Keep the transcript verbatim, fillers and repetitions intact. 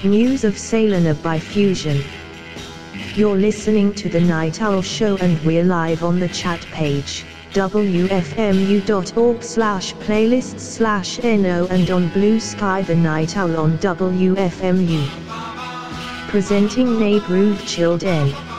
News of Salina by Fusion. You're listening to The Night Owl Show and we're live on the chat page, w f m u dot org slash playlists slash no, and on Blue Sky The Night Owl on W F M U. Presenting Neighborhood Children.